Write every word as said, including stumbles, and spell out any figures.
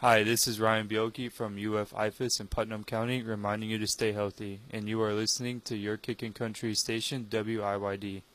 Hi, this is Ryan Bielke from U F I F A S in Putnam County, reminding you to stay healthy, and you are listening to your Kickin' Country station, W I Y D.